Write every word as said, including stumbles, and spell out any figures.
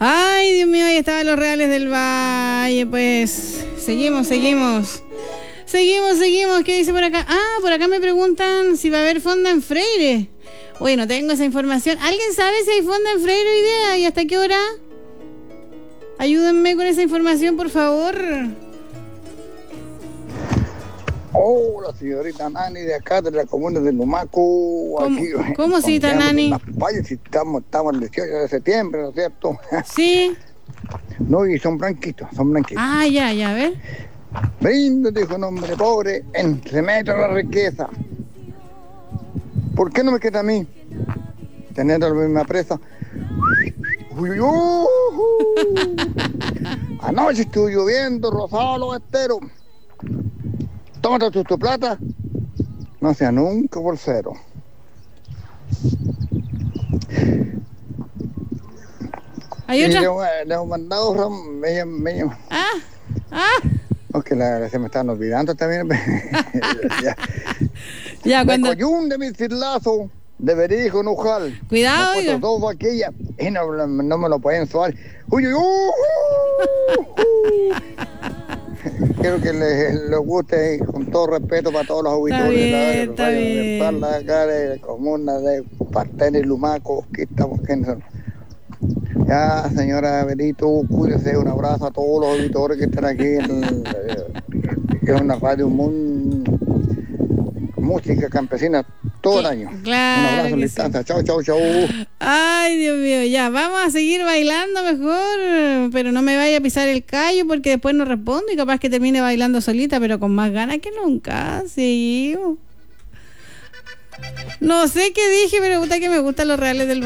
Ay, Dios mío, ahí estaban los Reales del Valle. Pues seguimos, seguimos. Seguimos, seguimos. ¿Qué dice por acá? Ah, por acá me preguntan si va a haber fonda en Freire. Oye, no tengo esa información. ¿Alguien sabe si hay fonda en Freire hoy día? ¿Y hasta qué hora? Ayúdenme con esa información, por favor. Hola, señorita Nani, de acá, de la comuna de Lumaco. ¿Cómo, aquí, ¿cómo cita, Nani? Vaya, si estamos, estamos el dieciocho de septiembre, ¿no es cierto? Sí. No, y son blanquitos, son blanquitos. Ah, ya, ya, a ver. Brindo, dijo un hombre pobre, entre metros la riqueza. ¿Por qué no me queda a mí tener la misma presa? Uy, uy, uy. Anoche estuvo lloviendo, rosado los esteros. Tómate tu, tu plata, no sea nunca por cero. ¿Hay otra? Y le, le he mandado medio, medio. Ah, ah. No, que la, se me están olvidando también. ya, ya cuando... Me coyún de mi cirlazo, de Berijo, Nujal. Cuidado, oiga. Dos vaquillas y no, no me lo pueden suar. Uy, uy, uy. Quiero que les, les guste, con todo respeto para todos los auditores de la, de la, acá de la comuna de Partén y Lumaco, que estamos en... Ya, señora Benito, cuídese, un abrazo a todos los auditores que están aquí en, que es una radio muy música campesina todo el año. Claro, un abrazo en la distancia. Sí. Chau, chau, chau. Ay, Dios mío, ya, vamos a seguir bailando mejor, pero no me vaya a pisar el callo porque después no respondo y capaz que termine bailando solita, pero con más ganas que nunca. Sí. No sé qué dije, pero gusta que me gustan los Reales del